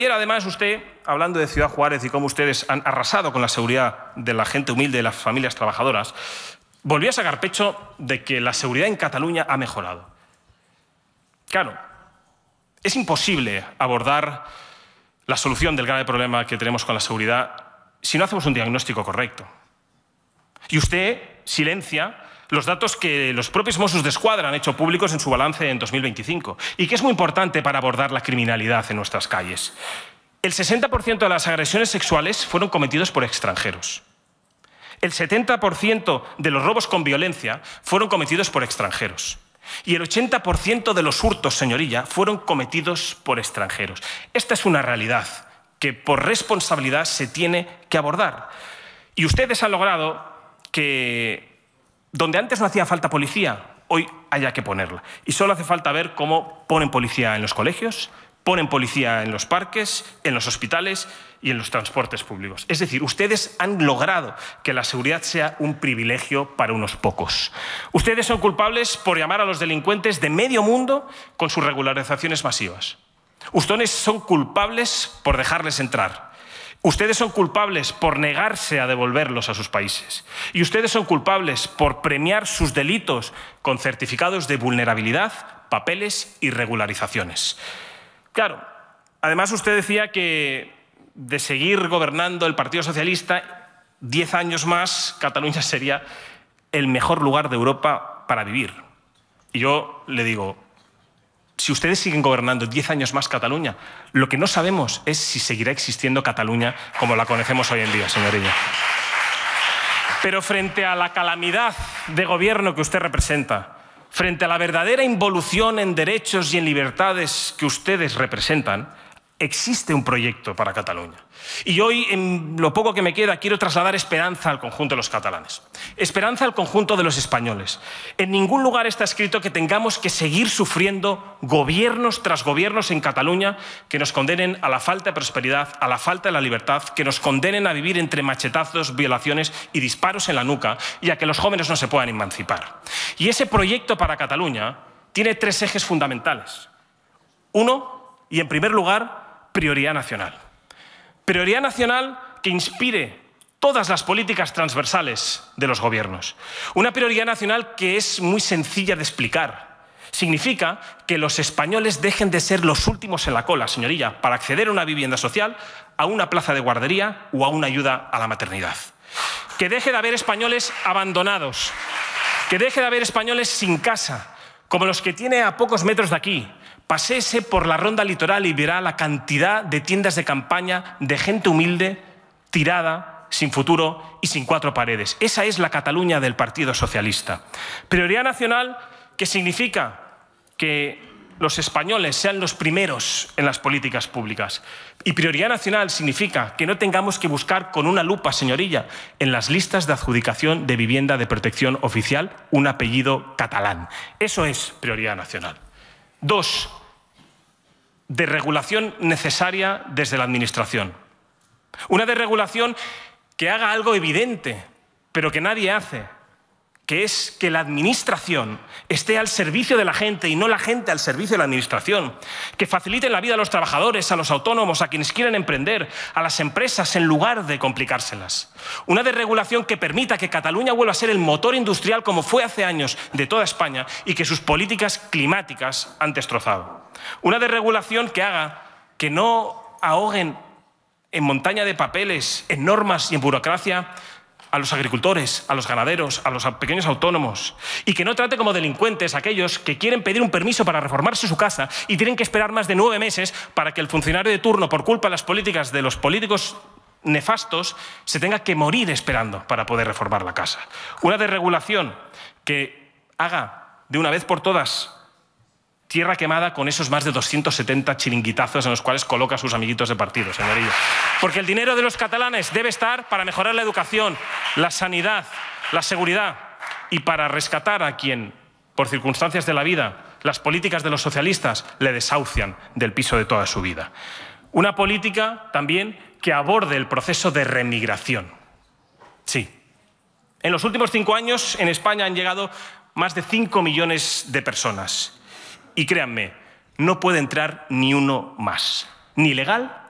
Ayer, además, usted, hablando de Ciudad Juárez y cómo ustedes han arrasado con la seguridad de la gente humilde y las familias trabajadoras, volvió a sacar pecho de que la seguridad en Cataluña ha mejorado. Claro, es imposible abordar la solución del grave problema que tenemos con la seguridad si no hacemos un diagnóstico correcto. Y usted silencia los datos que los propios Mossos d'Esquadra han hecho públicos en su balance en 2025 y que es muy importante para abordar la criminalidad en nuestras calles. El 60% de las agresiones sexuales fueron cometidos por extranjeros. El 70% de los robos con violencia fueron cometidos por extranjeros. Y el 80% de los hurtos, señorilla, fueron cometidos por extranjeros. Esta es una realidad que por responsabilidad se tiene que abordar. Y ustedes han logrado que donde antes no hacía falta policía, hoy haya que ponerla. Y solo hace falta ver cómo ponen policía en los colegios, ponen policía en los parques, en los hospitales y en los transportes públicos. Es decir, ustedes han logrado que la seguridad sea un privilegio para unos pocos. Ustedes son culpables por llamar a los delincuentes de medio mundo con sus regularizaciones masivas. Ustedes son culpables por dejarles entrar. Ustedes son culpables por negarse a devolverlos a sus países. Y ustedes son culpables por premiar sus delitos con certificados de vulnerabilidad, papeles y regularizaciones. Claro, además usted decía que de seguir gobernando el Partido Socialista 10 años más, Cataluña sería el mejor lugar de Europa para vivir. Y yo le digo, si ustedes siguen gobernando 10 años más Cataluña, lo que no sabemos es si seguirá existiendo Cataluña como la conocemos hoy en día, señorilla. Pero frente a la calamidad de gobierno que usted representa, frente a la verdadera involución en derechos y en libertades que ustedes representan, existe un proyecto para Cataluña. Y hoy, en lo poco que me queda, quiero trasladar esperanza al conjunto de los catalanes. Esperanza al conjunto de los españoles. En ningún lugar está escrito que tengamos que seguir sufriendo gobiernos tras gobiernos en Cataluña que nos condenen a la falta de prosperidad, a la falta de la libertad, que nos condenen a vivir entre machetazos, violaciones y disparos en la nuca y a que los jóvenes no se puedan emancipar. Y ese proyecto para Cataluña tiene 3 ejes fundamentales. Uno, y en primer lugar, prioridad nacional. Prioridad nacional que inspire todas las políticas transversales de los gobiernos. Una prioridad nacional que es muy sencilla de explicar. Significa que los españoles dejen de ser los últimos en la cola, señorilla, para acceder a una vivienda social, a una plaza de guardería o a una ayuda a la maternidad. Que deje de haber españoles abandonados. Que deje de haber españoles sin casa, como los que tiene a pocos metros de aquí. Paséese por la Ronda Litoral y verá la cantidad de tiendas de campaña de gente humilde, tirada, sin futuro y sin 4 paredes. Esa es la Cataluña del Partido Socialista. Prioridad nacional que significa que los españoles sean los primeros en las políticas públicas. Y prioridad nacional significa que no tengamos que buscar con una lupa, señorilla, en las listas de adjudicación de vivienda de protección oficial un apellido catalán. Eso es prioridad nacional. 2. Desregulación necesaria desde la Administración. Una desregulación que haga algo evidente, pero que nadie hace, que es que la Administración esté al servicio de la gente y no la gente al servicio de la Administración. Que faciliten la vida a los trabajadores, a los autónomos, a quienes quieren emprender, a las empresas, en lugar de complicárselas. Una desregulación que permita que Cataluña vuelva a ser el motor industrial como fue hace años de toda España y que sus políticas climáticas han destrozado. Una desregulación que haga que no ahoguen en montaña de papeles, en normas y en burocracia a los agricultores, a los ganaderos, a los pequeños autónomos, y que no trate como delincuentes a aquellos que quieren pedir un permiso para reformarse su casa y tienen que esperar más de 9 meses para que el funcionario de turno, por culpa de las políticas de los políticos nefastos, se tenga que morir esperando para poder reformar la casa. Una desregulación que haga de una vez por todas tierra quemada con esos más de 270 chiringuitazos en los cuales coloca a sus amiguitos de partido, señoría. Porque el dinero de los catalanes debe estar para mejorar la educación, la sanidad, la seguridad y para rescatar a quien, por circunstancias de la vida, las políticas de los socialistas le desahucian del piso de toda su vida. Una política también que aborde el proceso de remigración. Sí. En los últimos 5 años en España han llegado más de 5 millones de personas. Y créanme, no puede entrar ni uno más, ni legal